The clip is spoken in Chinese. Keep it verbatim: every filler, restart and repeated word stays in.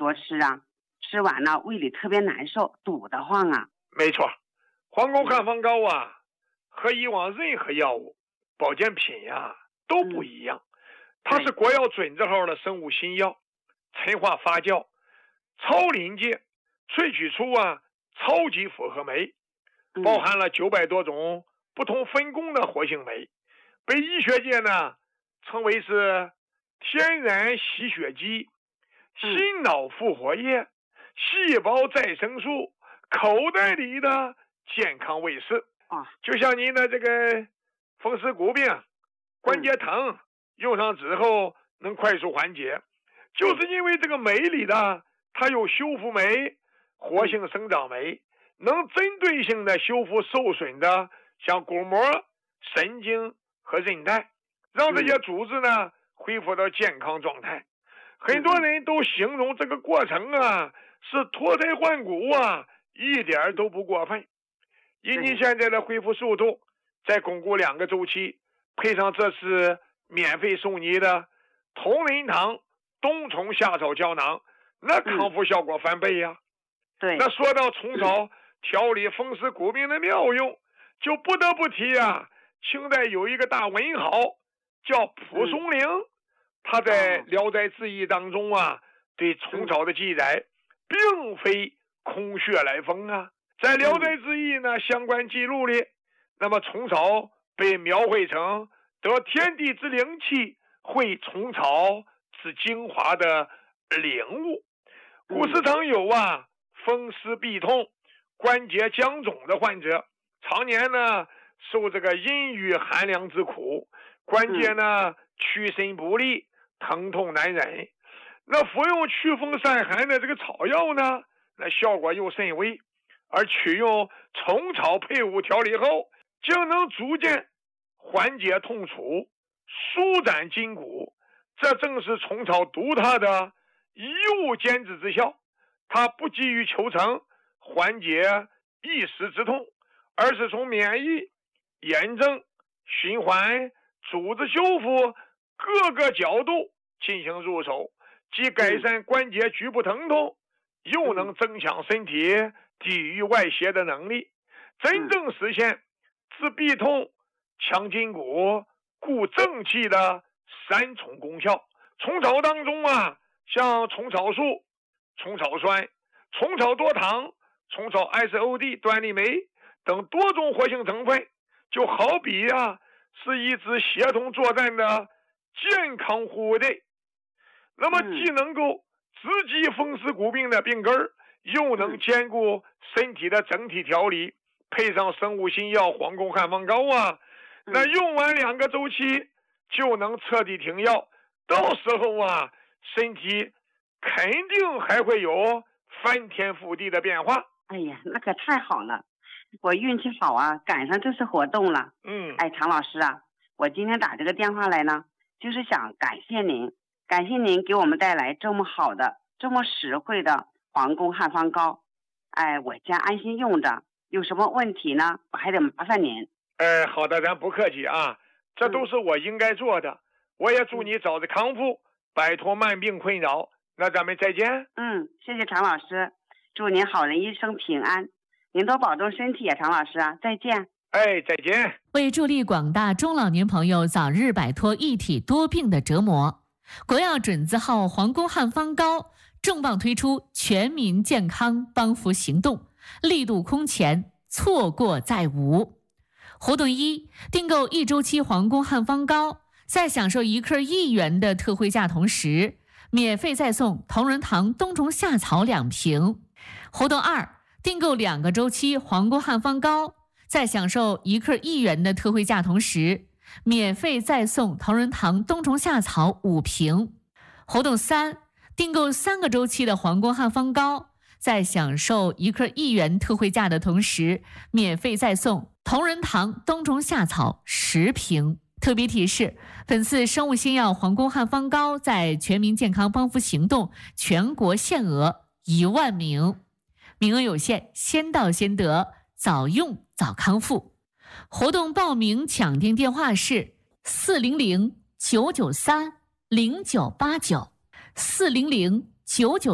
多吃啊，吃完了胃里特别难受，堵得慌啊。 没错，黄宫汉方膏啊，和以往任何药物、保健品呀、啊、都不一样。嗯、它是国药准字号的生物新药，陈化发酵，超临界萃取出啊超级复合酶，包含了九百多种不同分工的活性酶，被医学界呢称为是天然吸血肌、心脑复活液、细胞再生素，口袋里的健康卫士啊！就像您的这个风湿骨病、关节疼，用上之后能快速缓解，就是因为这个酶里的它有修复酶、活性生长酶，能针对性的修复受损的像骨膜、神经和韧带，让这些组织呢恢复到健康状态。很多人都形容这个过程啊是脱胎换骨啊，一点都不过分。以你现在的恢复速度，再巩固两个周期，配上这次免费送你的同仁堂冬虫夏草胶囊，那康复效果翻倍呀、啊！ 对， 那说到虫草调理风湿骨病的妙用，就不得不提啊，清代有一个大文豪叫蒲松龄，嗯、他在《聊斋志异》当中啊，对虫草的记载并非空穴来风啊。在《聊斋志异》呢相关记录里，那么虫草被描绘成得天地之灵气，会虫草之精华的灵物。古时常有啊风湿痹痛、关节僵肿的患者，常年呢受这个阴雨寒凉之苦，关节呢屈伸不利，疼痛难忍。那服用祛风散寒的这个草药呢，那效果又甚微，而取用虫草配伍调理后，就能逐渐缓解痛楚，舒展筋骨。这正是虫草独特的一物兼治之效。它不急于求成缓解一时之痛，而是从免疫、炎症、循环、组织修复各个角度进行入手，既改善关节局部疼痛，又能增强身体抵御外邪的能力，真正实现治痹痛、强筋骨、固正气的三重功效。虫草当中啊，像虫草素、虫草酸、虫草多糖、虫草 S O D 端粒酶等多种活性成分，就好比啊是一支协同作战的健康护卫队。那么既能够直击风湿骨病的病根儿，又能兼顾身体的整体调理，配上生物新药黄宫汉方膏啊，那用完两个周期就能彻底停药，到时候啊身体肯定还会有翻天覆地的变化。 哎呀，那可太好了，我运气好啊，赶上这次活动了。 嗯， 哎，常老师啊，我今天打这个电话来呢，就是想感谢您，感谢您给我们带来这么好的、这么实惠的黄宫汉方膏。哎，我将安心用着，有什么问题呢，我还得麻烦您。 哎，好的，咱不客气啊，这都是我应该做的。嗯、我也祝你早日康复，摆脱慢病困扰。那咱们再见。 嗯，谢谢常老师，祝您好人一生平安，您多保重身体啊，常老师啊，再见。 哎，再见。 为助力广大中老年朋友早日摆脱一体多病的折磨，国药准字号黄宫汉方膏重磅推出全民健康帮扶行动，力度空前，错过再无。活动一，订购一周期黄宫汉方膏，在享受一克一元的特惠价同时，免费再送同仁堂冬虫夏草两瓶。活动二，订购两个周期黄宫汉方膏，在享受一克一元的特惠价同时，免费再送同仁堂冬虫夏草五瓶。活动三，订购三个周期的黄宫汉方膏，在享受一克一元特惠价的同时，免费再送同仁堂冬虫夏草十瓶。特别提示，本次生物新药黄宫汉方膏在全民健康帮扶行动全国限额一万名，名额有限，先到先得，早用早康复。活动报名抢订电话是四零零九九三零九八九四零零九九。